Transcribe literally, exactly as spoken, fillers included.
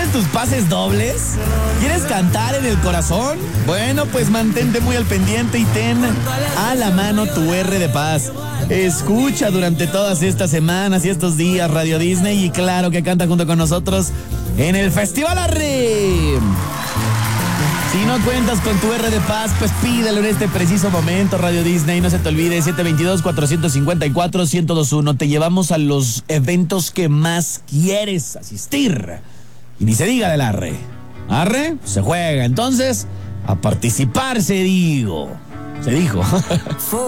gustan tus pases dobles? ¿Quieres cantar en el corazón? Bueno, pues mantente muy al pendiente y ten a la mano tu R de paz. Escucha durante todas estas semanas y estos días Radio Disney y claro que canta junto con nosotros en el Festival Arre. Si no cuentas con tu R de paz, pues pídelo en este preciso momento, Radio Disney. No se te olvide, siete dos dos, cuatro cinco cuatro, uno cero dos uno. Te llevamos a los eventos que más quieres asistir. Y ni se diga del Arre. Arre, se juega. Entonces, a participar se digo. Se dijo.